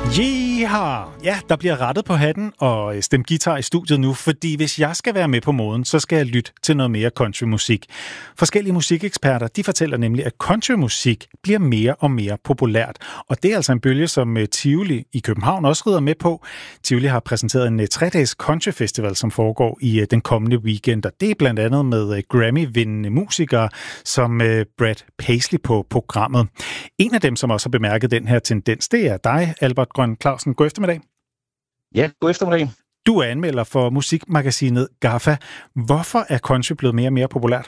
Yeehaw! Ja, der bliver rettet på hatten og stemt guitar i studiet nu, fordi hvis jeg skal være med på moden, så skal jeg lytte til noget mere countrymusik. Forskellige musikeksperter, de fortæller nemlig, at countrymusik bliver mere og mere populært. Og det er altså en bølge, som Tivoli i København også rider med på. Tivoli har præsenteret en 3-dages countryfestival, som foregår i den kommende weekend, og det er blandt andet med Grammy-vindende musikere som Brad Paisley på programmet. En af dem, som også har bemærket den her tendens, det er dig, Albert Grøn Clausen. God eftermiddag. Ja, god eftermiddag. Du er anmelder for musikmagasinet GAFFA. Hvorfor er country blevet mere og mere populært?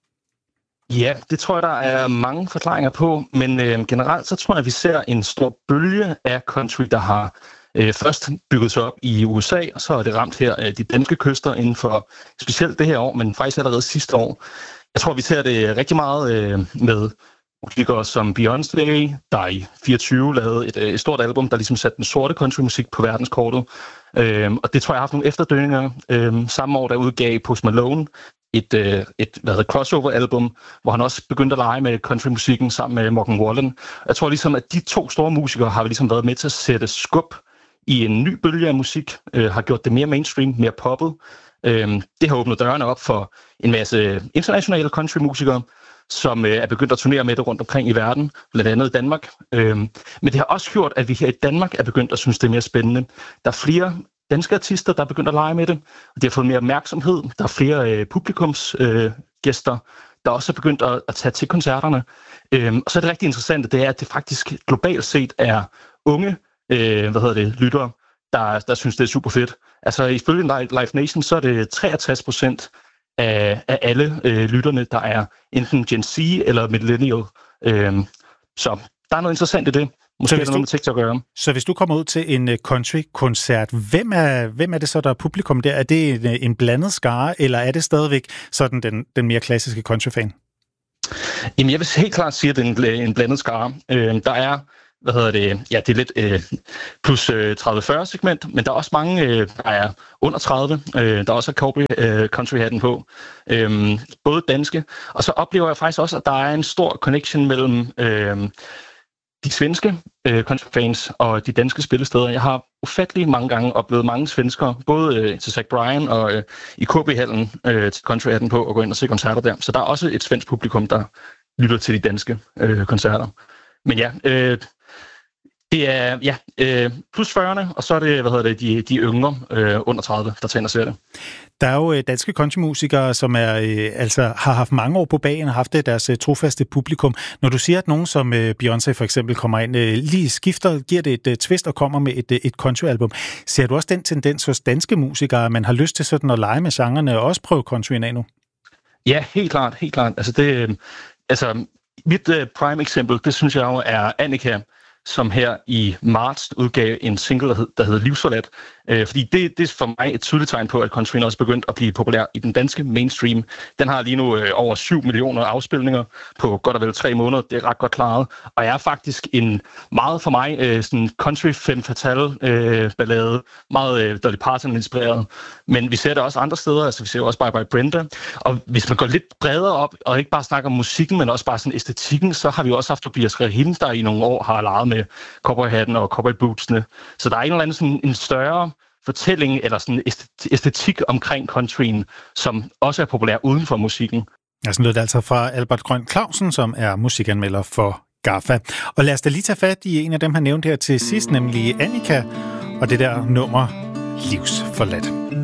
Ja, det tror jeg, der er mange forklaringer på, men generelt så tror jeg, at vi ser en stor bølge af country, der har først bygget sig op i USA, og så er det ramt her de danske kyster inden for specielt det her år, men faktisk allerede sidste år. Jeg tror, vi ser det rigtig meget med musikere som Beyoncé, der i 24 lavede et stort album, der ligesom satte den sorte countrymusik på verdenskortet. Og det tror jeg har haft nogle efterdønninger. Samme år, der udgav Post Malone et crossover-album, hvor han også begyndte at lege med countrymusikken sammen med Morgan Wallen. Jeg tror ligesom, at de to store musikere har ligesom været med til at sætte skub i en ny bølge af musik, har gjort det mere mainstream, mere poppet. Det har åbnet dørene op for en masse internationale countrymusikere, som er begyndt at turnere med det rundt omkring i verden, blandt andet i Danmark. Men det har også gjort, at vi her i Danmark er begyndt at synes, det er mere spændende. Der er flere danske artister, der er begyndt at lege med det, og de har fået mere opmærksomhed. Der er flere publikumsgæster, der også er begyndt at tage til koncerterne. Og så er det rigtig interessante, det er, at det faktisk globalt set er unge lyttere, der synes, det er super fedt. Altså ifølge Live Nation, så er det 63% af alle lytterne, der er enten Gen Z eller Millennial. Så der er noget interessant i det. Måske er der noget med TikTok at gøre. Så hvis du kommer ud til en country-koncert, hvem er det så, der er publikum der? Er det en blandet skare, eller er det stadigvæk sådan den mere klassiske country-fan? Jamen, jeg vil helt klart sige, at det er en blandet skare. Der er det er lidt plus 30-40 segment, men der er også mange, der er under 30, der også har cowboy country-hatten på, både danske, og så oplever jeg faktisk også, at der er en stor connection mellem de svenske country-fans og de danske spillesteder. Jeg har ufattelig mange gange oplevet mange svenskere, både til Zach Bryan og i KB-hallen til country-hatten på, og gå ind og se koncerter der. Så der er også et svensk publikum, der lytter til de danske koncerter. Men ja, det er plus 40'erne, og så er det, de yngre under 30, der tager og ser det. Der er jo danske countrymusikere, som har haft mange år på bagen og haft deres trofaste publikum. Når du siger, at nogen som Beyoncé for eksempel kommer ind, lige skifter, giver det et twist og kommer med et countryalbum, ser du også den tendens hos danske musikere, at man har lyst til sådan at lege med genrerne og også prøve countryen af nu? Ja, helt klart. Mit prime eksempel, det synes jeg jo er Annika, som her i marts udgav en single, der hedder Livsforladt. Fordi det er for mig et tydeligt tegn på, at countryen også begyndt at blive populær i den danske mainstream. Den har lige nu over 7 millioner afspilninger på godt og vel 3 måneder. Det er ret godt klaret. Og er faktisk en meget for mig sådan country femme fatale ballade. Meget Dolly Parton inspireret. Men vi ser det også andre steder. Altså vi ser også Bye Bye Brenda. Og hvis man går lidt bredere op, og ikke bare snakker om musikken, men også bare sådan æstetikken, så har vi også haft Tobias Rahim, der i nogle år har leget med cowboyhatten og cowboybootsene. Så der er en eller anden sådan en større fortælling eller sådan æstetik omkring countryen, som også er populær uden for musikken. Ja, sådan lød det altså fra Albert Grøn Clausen, som er musikanmelder for GAFFA. Og lad os da lige tage fat i en af dem, han nævnte her til sidst, nemlig Annika, og det der nummer Livsforladt.